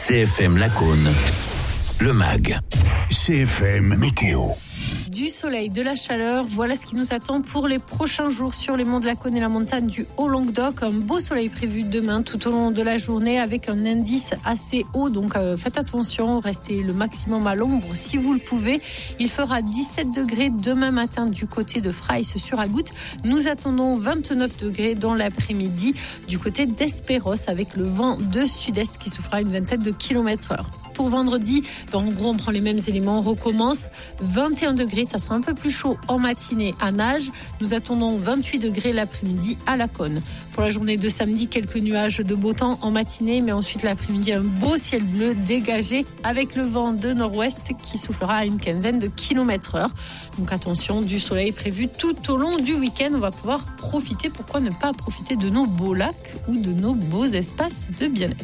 CFM Lacaune, le MAG. CFM Météo. Du soleil, de la chaleur, voilà ce qui nous attend pour les prochains jours sur les monts de la Cône et la montagne du Haut-Languedoc. Un beau soleil prévu demain tout au long de la journée avec un indice assez haut, donc faites attention, restez le maximum à l'ombre si vous le pouvez. Il fera 17 degrés demain matin du côté de Fraïs-sur-Agout. Nous attendons 29 degrés dans l'après-midi du côté d'Esperos avec le vent de sud-est qui soufflera une vingtaine de km/h. Pour vendredi, en gros, on prend les mêmes éléments, on recommence. 21 degrés, ça sera un peu plus chaud en matinée à Nage. Nous attendons 28 degrés l'après-midi à Lacaune. Pour la journée de samedi, quelques nuages de beau temps en matinée, mais ensuite l'après-midi, un beau ciel bleu dégagé avec le vent de nord-ouest qui soufflera à une quinzaine de km/h. Donc attention, du soleil prévu tout au long du week-end. On va pouvoir profiter, pourquoi ne pas profiter de nos beaux lacs ou de nos beaux espaces de bien-être.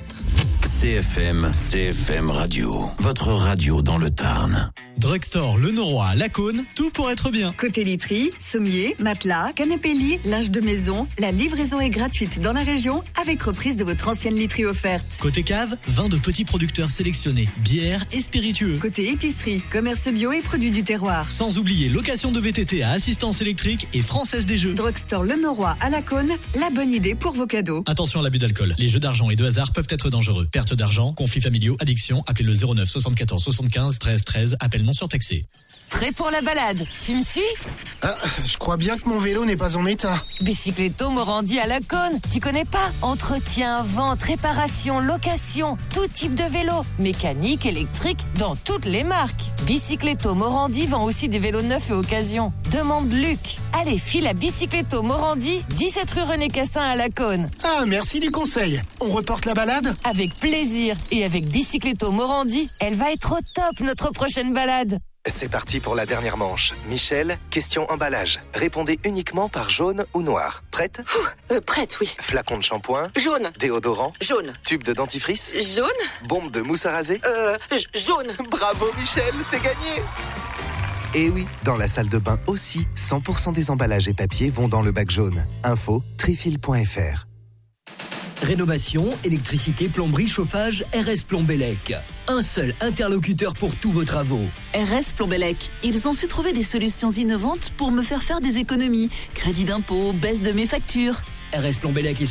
CFM Radio, votre radio dans le Tarn. Drugstore Le Noroy à Lacaune, tout pour être bien. Côté literie, sommier, matelas, canapé lit, linge de maison, la livraison est gratuite dans la région avec reprise de votre ancienne literie offerte. Côté cave, vin de petits producteurs sélectionnés, bières et spiritueux. Côté épicerie, commerce bio et produits du terroir. Sans oublier location de VTT à assistance électrique et Française des Jeux. Drugstore Le Noroy à Lacaune, la bonne idée pour vos cadeaux. Attention à l'abus d'alcool, les jeux d'argent et de hasard peuvent être dangereux. Perte d'argent, conflits familiaux, addiction, appelez le 09 74 75 13 13, appel non surtaxé. Prêt pour la balade? Tu me suis? Je crois bien que mon vélo n'est pas en état. Bicycletto Morandi à Lacaune. Tu connais pas? Entretien, vente, réparation, location, tout type de vélo. Mécanique, électrique, dans toutes les marques. Bicycletto Morandi vend aussi des vélos neufs et occasion. Demande Luc. Allez, file à Bicycletto Morandi, 17 rue René Cassin à Lacaune. Ah, merci du conseil. On reporte la balade? Avec plaisir. Et avec Bicycletto Morandi, elle va être au top notre prochaine balade. C'est parti pour la dernière manche. Michel, question emballage. Répondez uniquement par jaune ou noir. Prête? Prête, oui. Flacon de shampoing? Jaune. Déodorant? Jaune. Tube de dentifrice? Jaune. Bombe de mousse à raser? Jaune. Bravo Michel, c'est gagné! Et oui, dans la salle de bain aussi, 100% des emballages et papiers vont dans le bac jaune. Info, trifil.fr. Rénovation, électricité, plomberie, chauffage, RS Plombellec. Un seul interlocuteur pour tous vos travaux. RS Plombellec. Ils ont su trouver des solutions innovantes pour me faire des économies. Crédit d'impôt, baisse de mes factures. RS Plombellec est